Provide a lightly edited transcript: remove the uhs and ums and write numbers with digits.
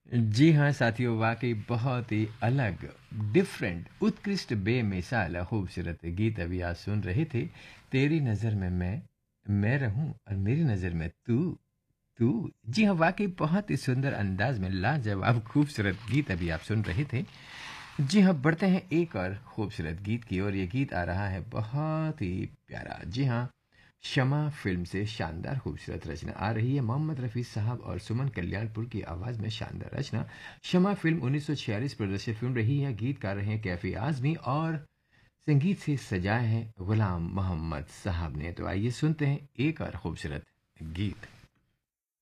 जी हाँ साथियों, वाक़ई बहुत ही अलग, डिफ़रेंट, उत्कृष्ट, बेमिसाल खूबसूरत गीत अभी आप सुन रहे थे। तेरी नज़र में मैं रहूँ और मेरी नज़र में तू। जी हाँ, वाक़ई बहुत ही सुंदर अंदाज़ में लाजवाब खूबसूरत गीत अभी आप सुन रहे थे। जी हाँ, बढ़ते हैं एक और खूबसूरत गीत की ओर। ये गीत आ रहा है बहुत ही प्यारा। जी हाँ, शमा फ़िल्म से शानदार खूबसूरत रचना आ रही है। मोहम्मद रफ़ी साहब और सुमन कल्याणपुर की आवाज़ में शानदार रचना। शमा फ़िल्म 1946 प्रदर्शित फ़िल्म रही है। गीतकार रहे हैं कैफ़ी आज़मी और संगीत से सजाए हैं गुलाम मोहम्मद साहब ने। तो आइए सुनते हैं एक और खूबसूरत गीत।